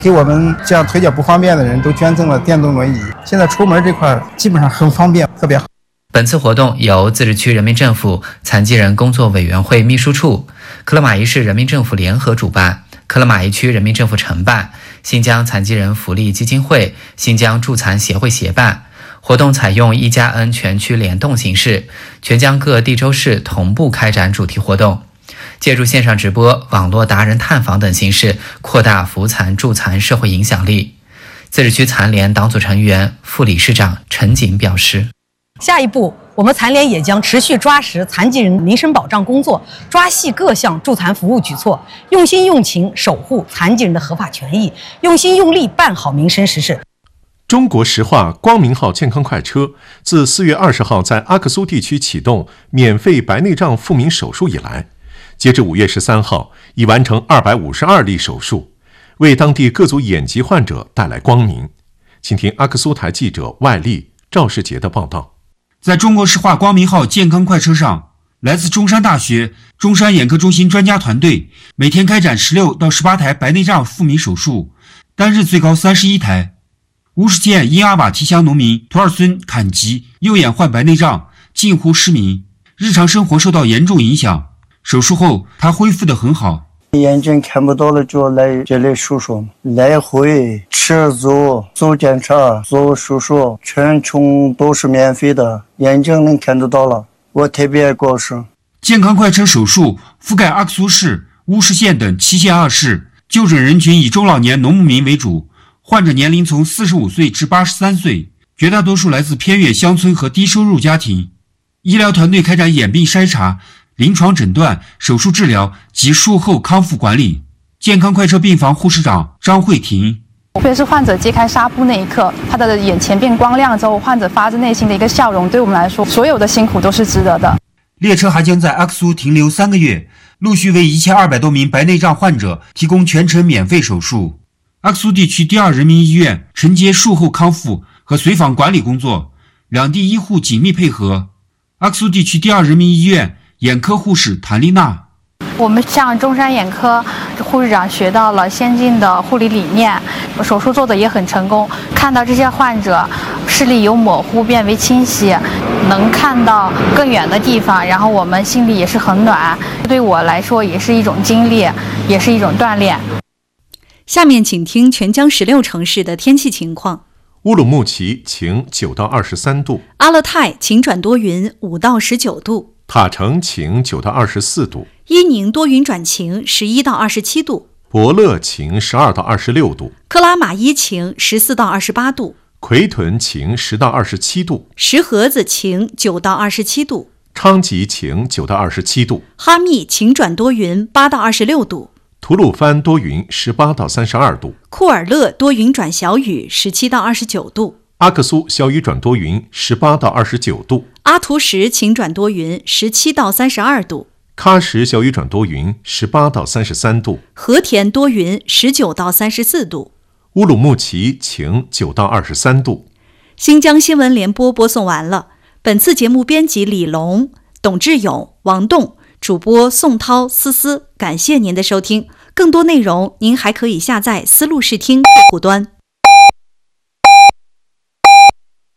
给我们这样腿脚不方便的人都捐赠了电动轮椅，现在出门这块基本上很方便，特别好。 本次活动由自治区人民政府残疾人工作委员会秘书处、克勒玛依市人民政府联合主办，克勒玛依区人民政府承办，新疆残疾人福利基金会、新疆助残协会协办。活动采用1+N 全区联动形式，全疆各地州市同步开展主题活动，借助线上直播、网络达人探访等形式，扩大扶残助残社会影响力。自治区残联党组成员、副理事长陈锦表示， 下一步，我们残联也将持续抓实残疾人民生保障工作，抓细各项助残服务举措，用心用情守护残疾人的合法权益，用心用力办好民生实事。 中国石化光明号健康快车自4月20号在阿克苏地区启动免费白内障复明手术以来，截至5月13号，已完成252例手术，为当地各族眼疾患者带来光明。请听阿克苏台记者外力、赵世杰的报道。 在中国石化光明号健康快车上，来自中山大学、中山眼科中心专家团队每天开展16到18台白内障复明手术，单日最高31台。乌什县因阿瓦提乡农民图尔孙坎吉右眼患白内障，近乎失明，日常生活受到严重影响。手术后，他恢复得很好。 眼睛看不到了，就来这里手术，来回吃住做检查做手术，全程都是免费的，眼睛能看得到了，我特别高兴。 健康快车手术覆盖阿克苏市、乌什县等7县2市，就诊人群以中老年农牧民为主，患者年龄从45岁至83岁，绝大多数来自偏远乡村和低收入家庭。医疗团队开展眼病筛查、临床诊断、手术治疗及术后康复管理。健康快车病房护士长张慧婷， 特别是患者揭开纱布那一刻，他的眼前变光亮之后，患者发自内心的一个笑容，对我们来说，所有的辛苦都是值得的。 列车还将在阿克苏停留3个月，陆续为1200多名白内障患者提供全程免费手术。阿克苏地区第2人民医院承接术后康复和随访管理工作，两地医护紧密配合。阿克苏地区第2人民医院眼科护士谭丽娜， 我们向中山眼科护士长学到了先进的护理理念，手术做的也很成功。看到这些患者视力由模糊变为清晰，能看到更远的地方，然后我们心里也是很暖。对我来说也是一种经历，也是一种锻炼。 下面请听全疆16城市的天气情况。 乌鲁木齐晴9到23度， 阿勒泰晴转多云5到19度， 塔城晴9到24度， 伊宁多云转晴11到27度， 博乐晴12到26度， 克拉玛依晴14到28度， 奎屯晴10到27度， 石河子晴9到27度， 昌吉晴9到27度， 哈密晴转多云8到26度， 吐鲁番多云18到32度， 库尔勒多云转小雨17到29度， 阿克苏小雨转多云18到29度， 阿图什晴转多云17到32度， 喀什小雨转多云18到33度， 和田多云19到34度， 乌鲁木齐晴9到23度。 新疆新闻联播播送完了。本次节目编辑李龙、董志勇、王栋，主播宋涛、思思，感谢您的收听。更多内容您还可以下载思路视听客户端。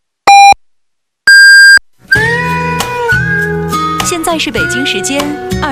现在是北京时间